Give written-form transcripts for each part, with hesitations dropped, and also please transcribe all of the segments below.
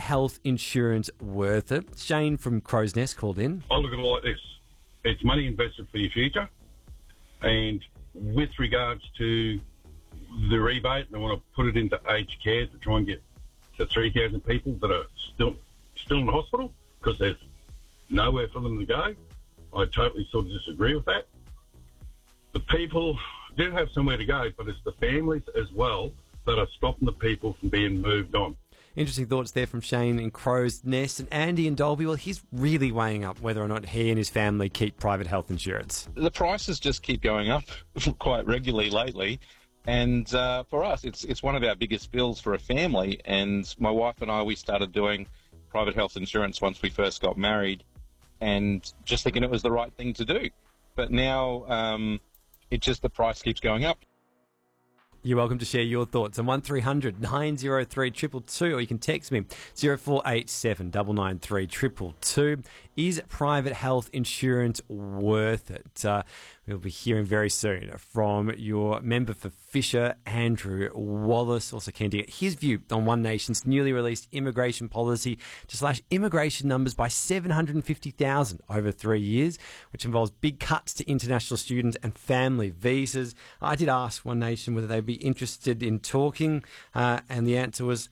health insurance worth it? Shane from Crow's Nest called in. I look at it like this. It's money invested for your future. And with regards to the rebate, they want to put it into aged care to try and get the 3,000 people that are still in the hospital because there's nowhere for them to go. I totally sort of disagree with that. The people do have somewhere to go, but it's the families as well that are stopping the people from being moved on. Interesting thoughts there from Shane in Crow's Nest. And Andy in Dalby, well, he's really weighing up whether or not he and his family keep private health insurance. The prices just keep going up quite regularly lately. And for us, it's one of our biggest bills for a family. And my wife and I, we started doing private health insurance once we first got married and just thinking it was the right thing to do. But now the price keeps going up. You're welcome to share your thoughts on 1300 903 222, or you can text me 0487 993 222. Is private health insurance worth it? We'll be hearing very soon from your member for Fisher, Andrew Wallace. Also keen to get his view on One Nation's newly released immigration policy to slash immigration numbers by 750,000 over 3 years, which involves big cuts to international students and family visas. I did ask One Nation whether they'd be interested in talking, and the answer was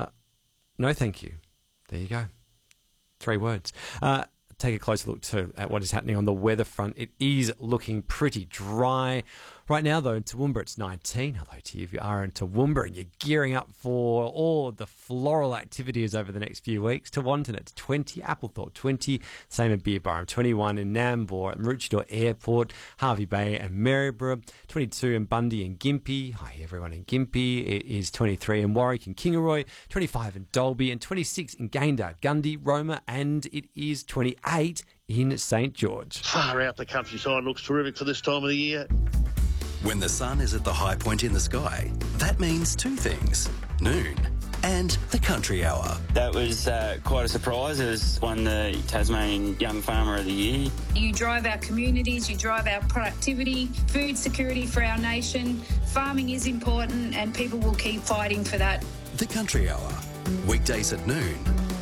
no thank you. There you go. 3 words. Take a closer look too at what is happening on the weather front. It is looking pretty dry. Right now, though, in Toowoomba, it's 19. Hello to you if you are in Toowoomba and you're gearing up for all of the floral activities over the next few weeks. Tewantin, it's 20. Applethorpe, 20. Same in Beerburrum, 21 in Nambour, Maroochydore Airport, Harvey Bay and Maryborough, 22 in Bundy and Gympie. Hi, everyone in Gympie. It is 23 in Warwick and Kingaroy, 25 in Dalby, and 26 in Gayndah, Gundy, Roma, and it is 28 in St George. Far out the countryside looks terrific for this time of the year. When the sun is at the high point in the sky, that means 2 things: noon and the country hour. That was quite a surprise. It was won the Tasmanian Young Farmer of the Year. You drive our communities, you drive our productivity, food security for our nation. Farming is important and people will keep fighting for that. The country hour, weekdays at noon.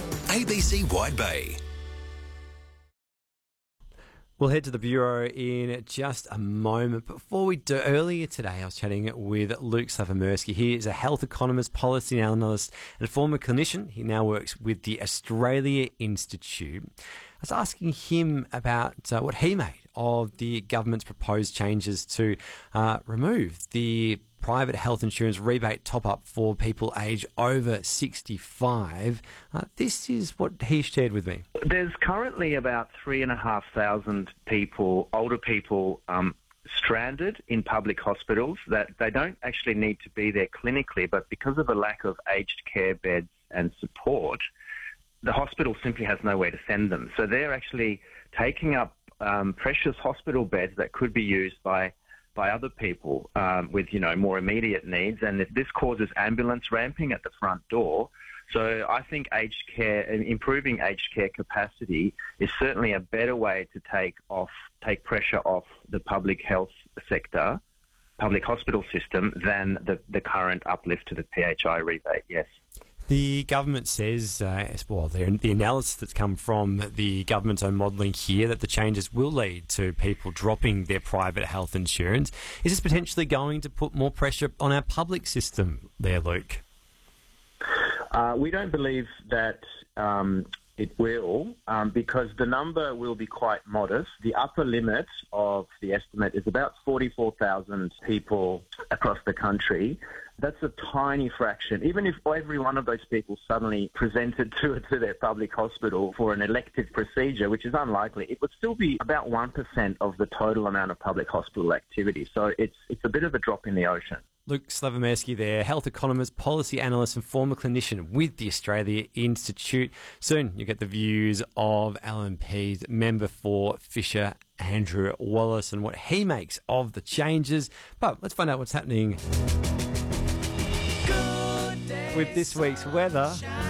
ABC Wide Bay. We'll head to the Bureau in just a moment. Before we do, earlier today I was chatting with Luke Slavomirsky. He is a health economist, policy analyst and a former clinician. He now works with the Australia Institute. I was asking him about what he made of the government's proposed changes to remove the private health insurance rebate top-up for people aged over 65. This is what he shared with me. There's currently about 3,500 people, older people, stranded in public hospitals that they don't actually need to be there clinically, but because of a lack of aged care beds and support, the hospital simply has nowhere to send them. So they're actually taking up precious hospital beds that could be used by other people with, more immediate needs. And this causes ambulance ramping at the front door. So I think aged care and improving aged care capacity is certainly a better way to take pressure off the public health sector, public hospital system, than the current uplift to the PHI rebate, yes. The government says, the analysis that's come from the government's own modelling here, that the changes will lead to people dropping their private health insurance. Is this potentially going to put more pressure on our public system there, Luke? We don't believe that it will, because the number will be quite modest. The upper limit of the estimate is about 44,000 people across the country. That's a tiny fraction. Even if every one of those people suddenly presented to their public hospital for an elective procedure, which is unlikely, it would still be about 1% of the total amount of public hospital activity. So it's a bit of a drop in the ocean. Luke Slavomirsky there, health economist, policy analyst and former clinician with the Australia Institute. Soon you'll get the views of LNP's member for Fisher, Andrew Wallace, and what he makes of the changes. But let's find out what's happening with this week's weather.